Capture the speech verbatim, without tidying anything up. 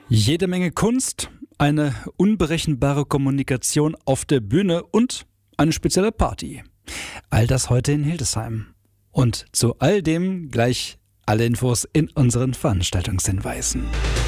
Jede Menge Kunst, eine unberechenbare Kommunikation auf der Bühne und eine spezielle Party. All das heute in Hildesheim. Und zu all dem gleich alle Infos in unseren Veranstaltungshinweisen.